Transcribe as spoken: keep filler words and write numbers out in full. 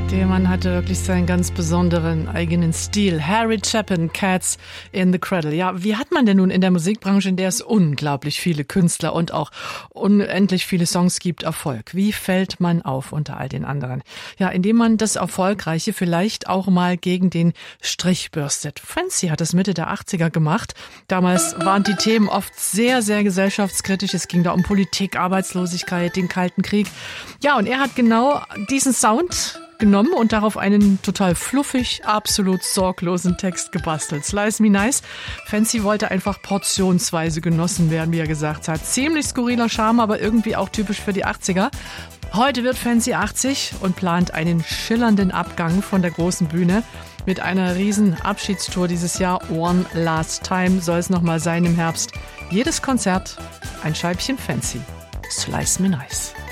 Der Mann hatte wirklich seinen ganz besonderen eigenen Stil. Harry Chapin, Cats in the Cradle. Ja, wie hat man denn nun in der Musikbranche, in der es unglaublich viele Künstler und auch unendlich viele Songs gibt, Erfolg? Wie fällt man auf unter all den anderen? Ja, indem man das Erfolgreiche vielleicht auch mal gegen den Strich bürstet. Fancy hat das Mitte der achtziger gemacht. Damals waren die Themen oft sehr, sehr gesellschaftskritisch. Es ging da um Politik, Arbeitslosigkeit, den Kalten Krieg. Ja, und er hat genau diesen Sound genommen und darauf einen total fluffig, absolut sorglosen Text gebastelt. Slice Me Nice. Fancy wollte einfach portionsweise genossen werden, wie er gesagt hat. Ziemlich skurriler Charme, aber irgendwie auch typisch für die achtziger. Heute wird Fancy achtzig und plant einen schillernden Abgang von der großen Bühne. Mit einer riesen Abschiedstour dieses Jahr. One Last Time soll es nochmal sein im Herbst. Jedes Konzert ein Scheibchen Fancy. Slice Me Nice.